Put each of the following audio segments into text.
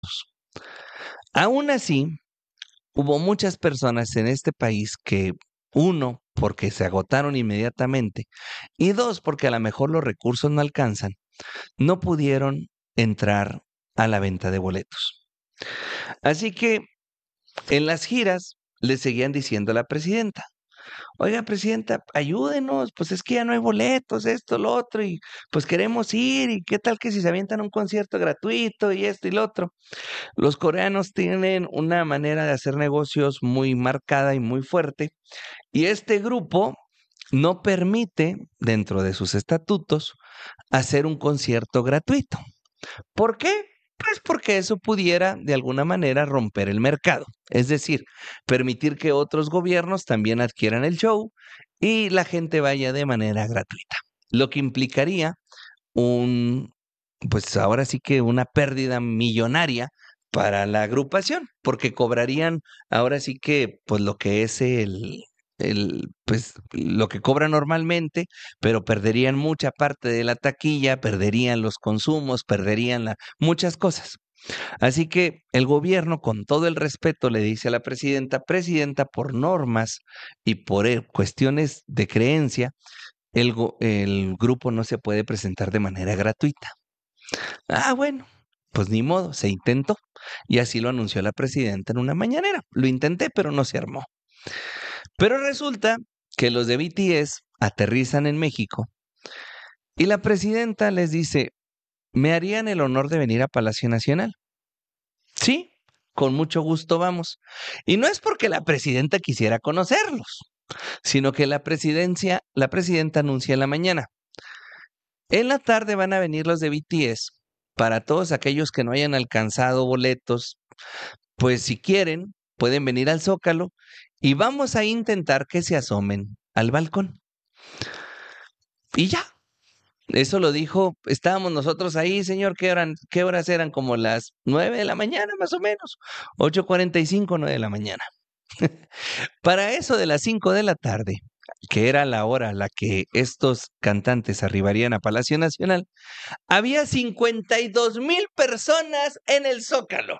Aún así, hubo muchas personas en este país que, uno, porque se agotaron inmediatamente, y dos, porque a lo mejor los recursos no alcanzan, no pudieron entrar a la venta de boletos. Así que en las giras le seguían diciendo a la presidenta: oiga, presidenta, ayúdenos, pues es que ya no hay boletos, esto, lo otro, y pues queremos ir, y qué tal que si se avientan un concierto gratuito y esto y lo otro. Los coreanos tienen una manera de hacer negocios muy marcada y muy fuerte, y este grupo no permite, dentro de sus estatutos, hacer un concierto gratuito. ¿Por qué? Pues porque eso pudiera de alguna manera romper el mercado, es decir, permitir que otros gobiernos también adquieran el show y la gente vaya de manera gratuita, lo que implicaría un, pues ahora sí que una pérdida millonaria para la agrupación, porque cobrarían ahora sí que pues lo que es pues lo que cobra normalmente, pero perderían mucha parte de la taquilla, perderían los consumos, perderían muchas cosas. Así que el gobierno, con todo el respeto, le dice a la presidenta: presidenta, por normas y por cuestiones de creencia, el grupo no se puede presentar de manera gratuita. Ah, bueno, pues ni modo, se intentó. Y así lo anunció la presidenta en una mañanera. Lo intenté, pero no se armó. Pero resulta que los de BTS aterrizan en México y la presidenta les dice: ¿me harían el honor de venir a Palacio Nacional? Sí, con mucho gusto vamos. Y no es porque la presidenta quisiera conocerlos, sino que la presidenta anuncia en la mañana: en la tarde van a venir los de BTS. Para todos aquellos que no hayan alcanzado boletos, pues si quieren, pueden venir al Zócalo y vamos a intentar que se asomen al balcón. Y ya, eso lo dijo, estábamos nosotros ahí, señor, ¿qué horas eran? Como las 9 de la mañana, más o menos, 8:45, 9 de la mañana. Para eso de las 5 de la tarde, que era la hora a la que estos cantantes arribarían a Palacio Nacional, había 52,000 personas en el Zócalo.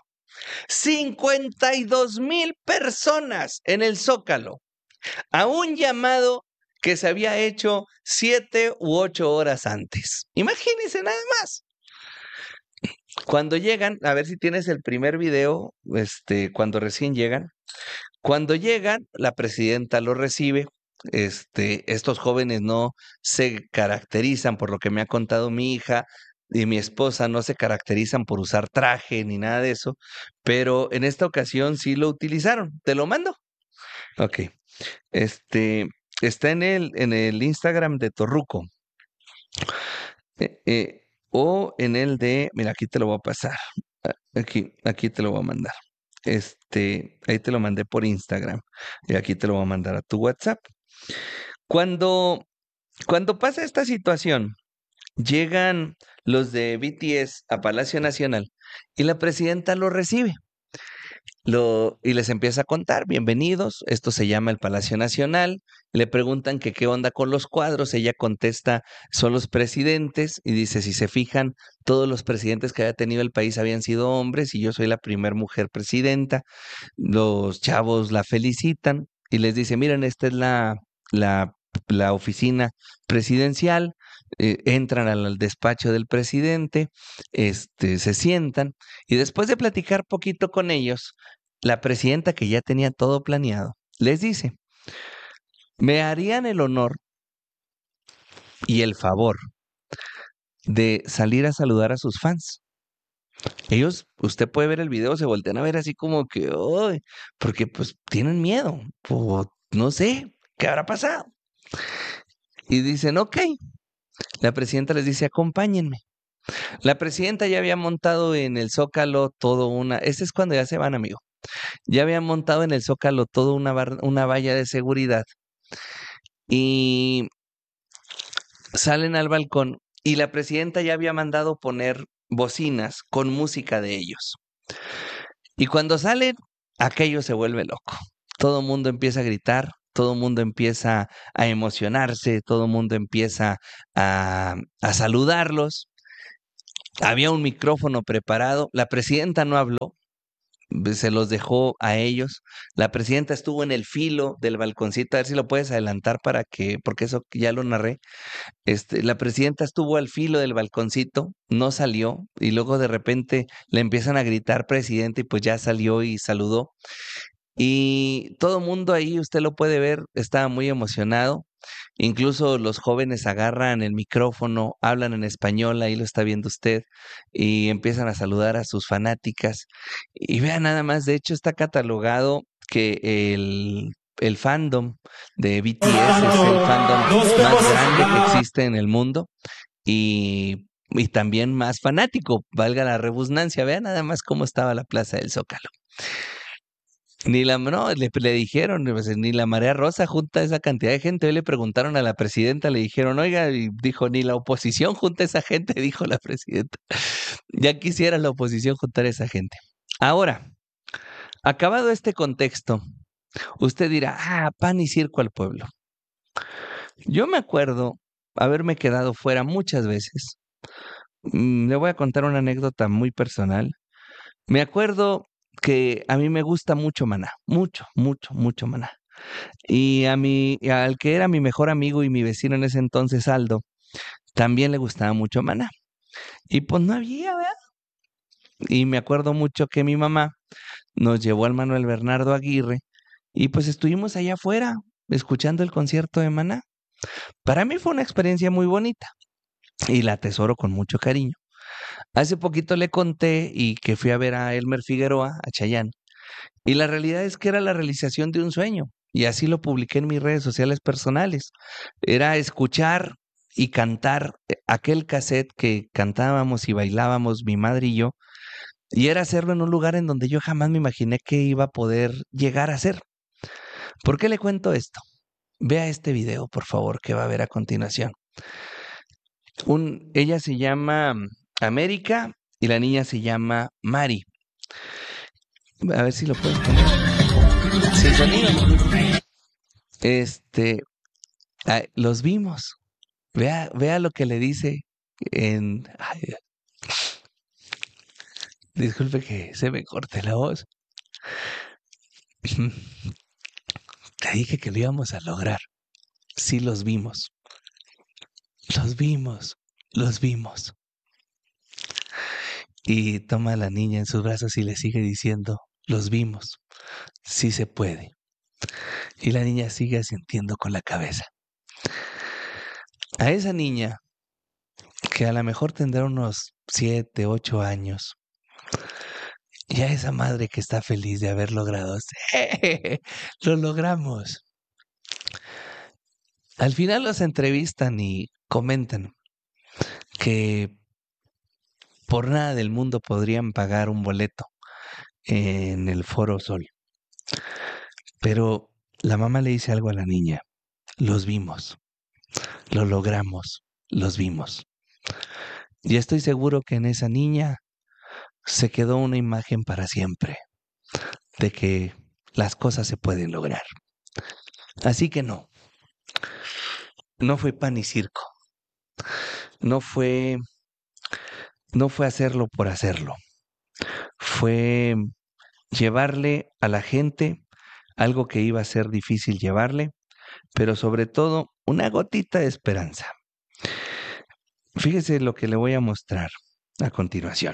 52,000 personas en el Zócalo, a un llamado que se había hecho 7 u 8 horas antes. Imagínense nada más. Cuando llegan, a ver si tienes el primer video, cuando recién llegan. Cuando llegan, la presidenta los recibe. Estos jóvenes no se caracterizan, por lo que me ha contado mi hija y mi esposa, no se caracterizan por usar traje ni nada de eso, pero en esta ocasión sí lo utilizaron. ¿Te lo mando? Ok. Este, Está en el Instagram de Torruco. O en el de, mira, aquí te lo voy a pasar. Aquí te lo voy a mandar. Ahí te lo mandé por Instagram y aquí te lo voy a mandar a tu WhatsApp. Cuando, cuando pasa esta situación, llegan los de BTS a Palacio Nacional y la presidenta los recibe. Y les empieza a contar: bienvenidos, esto se llama el Palacio Nacional. Le preguntan que qué onda con los cuadros, ella contesta: son los presidentes, y dice: si se fijan, todos los presidentes que había tenido el país habían sido hombres y yo soy la primer mujer presidenta. Los chavos la felicitan y les dice: miren, esta es la, la oficina presidencial. Entran al despacho del presidente, se sientan y después de platicar poquito con ellos, la presidenta, que ya tenía todo planeado, les dice: ¿me harían el honor y el favor de salir a saludar a sus fans? Ellos, usted puede ver el video, se voltean a ver así como que, "Ay", porque pues tienen miedo, o no sé, ¿qué habrá pasado? Y dicen: ok. La presidenta les dice: acompáñenme. La presidenta ya había montado en el Zócalo ese es cuando ya se van, amigo. Ya habían montado en el Zócalo toda una valla de seguridad y salen al balcón y la presidenta ya había mandado poner bocinas con música de ellos. Y cuando salen, aquello se vuelve loco. Todo el mundo empieza a gritar, todo el mundo empieza a emocionarse, todo el mundo empieza a saludarlos. Había un micrófono preparado. La presidenta no habló, se los dejó a ellos. La presidenta estuvo en el filo del balconcito, a ver si lo puedes adelantar para que, porque eso ya lo narré. La presidenta estuvo al filo del balconcito, no salió, y luego de repente le empiezan a gritar presidente y pues ya salió y saludó. Y todo mundo ahí, usted lo puede ver, estaba muy emocionado. Incluso los jóvenes agarran el micrófono, hablan en español, ahí lo está viendo usted, y empiezan a saludar a sus fanáticas. Y vean nada más, de hecho está catalogado que el fandom de BTS es el fandom más grande que existe en el mundo y también más fanático, valga la redundancia. Vean nada más cómo estaba la Plaza del Zócalo. Ni la, no, le dijeron, pues, ni la Marea Rosa junta esa cantidad de gente. Hoy le preguntaron a la presidenta, le dijeron, oiga, y dijo, ni la oposición junta esa gente, dijo la presidenta. Ya quisiera la oposición juntar a esa gente. Ahora, acabado este contexto, usted dirá, pan y circo al pueblo. Yo me acuerdo haberme quedado fuera muchas veces. Le voy a contar una anécdota muy personal. Me acuerdo que a mí me gusta mucho Maná, mucho, mucho, mucho Maná. Y al que era mi mejor amigo y mi vecino en ese entonces, Aldo, también le gustaba mucho Maná. Y pues no había, ¿verdad? Y me acuerdo mucho que mi mamá nos llevó al Manuel Bernardo Aguirre y pues estuvimos allá afuera escuchando el concierto de Maná. Para mí fue una experiencia muy bonita y la atesoro con mucho cariño. Hace poquito le conté y que fui a ver a Elmer Figueroa, a Chayanne. Y la realidad es que era la realización de un sueño, y así lo publiqué en mis redes sociales personales. Era escuchar y cantar aquel cassette que cantábamos y bailábamos mi madre y yo, y era hacerlo en un lugar en donde yo jamás me imaginé que iba a poder llegar a ser. ¿Por qué le cuento esto? Vea este video, por favor, que va a ver a continuación. Ella se llama América y la niña se llama Mari. A ver si lo puedes poner. Sin sonido. Este, los vimos. Vea lo que le dice ay, disculpe que se me corte la voz. Te dije que lo íbamos a lograr. Sí, los vimos. Los vimos. Los vimos. Y toma a la niña en sus brazos y le sigue diciendo, los vimos. Sí se puede. Y la niña sigue asintiendo con la cabeza. A esa niña, que a lo mejor tendrá unos 7, 8 años, y a esa madre que está feliz de haber logrado, ¡sí! Lo logramos. Al final los entrevistan y comentan que por nada del mundo podrían pagar un boleto en el Foro Sol. Pero la mamá le dice algo a la niña, los vimos, lo logramos, los vimos. Y estoy seguro que en esa niña se quedó una imagen para siempre de que las cosas se pueden lograr. Así que no fue pan y circo, no fue, no fue hacerlo por hacerlo, fue llevarle a la gente algo que iba a ser difícil llevarle, pero sobre todo una gotita de esperanza. Fíjese lo que le voy a mostrar a continuación.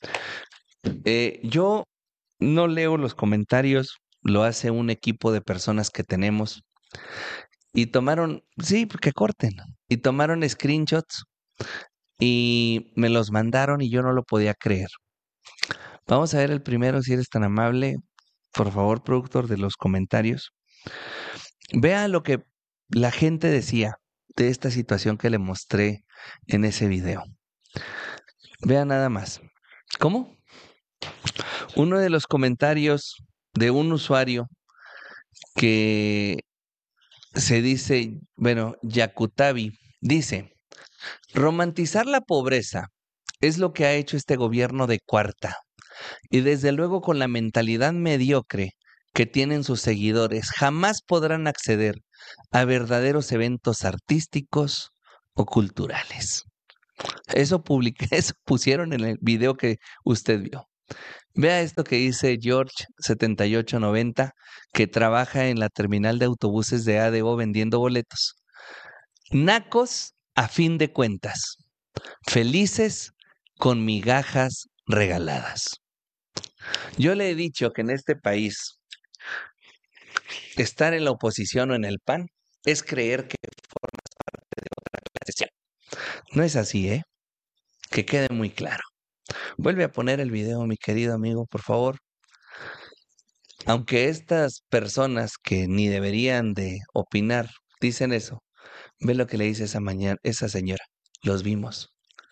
Yo no leo los comentarios, lo hace un equipo de personas que tenemos y tomaron, sí, que corten, y tomaron screenshots y me los mandaron y yo no lo podía creer. Vamos a ver el primero, si eres tan amable, por favor, productor de los comentarios. Vea lo que la gente decía de esta situación que le mostré en ese video. Vea nada más. ¿Cómo? Uno de los comentarios de un usuario que se dice, bueno, Yakutabi, dice, romantizar la pobreza es lo que ha hecho este gobierno de cuarta. Y desde luego con la mentalidad mediocre que tienen sus seguidores, jamás podrán acceder a verdaderos eventos artísticos o culturales. Eso eso pusieron en el video que usted vio. Vea esto que dice George7890, que trabaja en la terminal de autobuses de ADO vendiendo boletos. Nacos a fin de cuentas, felices con migajas regaladas. Yo le he dicho que en este país estar en la oposición o en el PAN es creer que formas parte de otra clase social. No es así, ¿eh? Que quede muy claro. Vuelve a poner el video, mi querido amigo, por favor. Aunque estas personas que ni deberían de opinar dicen eso, ve lo que le dice esa señora. Los vimos.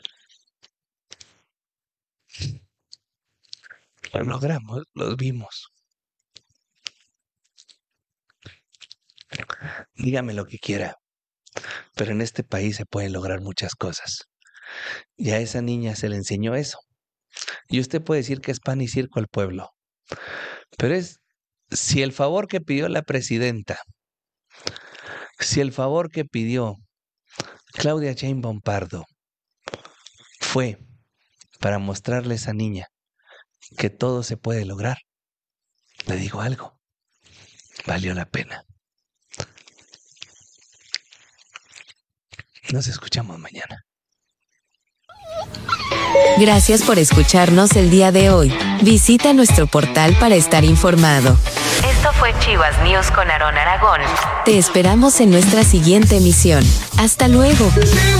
Lo logramos, los vimos. Dígame lo que quiera, pero en este país se pueden lograr muchas cosas. Y a esa niña se le enseñó eso. Y usted puede decir que es pan y circo al pueblo, pero si el favor que pidió la presidenta, si el favor que pidió Claudia Sheinbaum Pardo fue para mostrarle a esa niña que todo se puede lograr, le digo algo, valió la pena. Nos escuchamos mañana. Gracias por escucharnos el día de hoy. Visita nuestro portal para estar informado. Esto fue Chivas News con Aarón Aragón. Te esperamos en nuestra siguiente emisión. Hasta luego.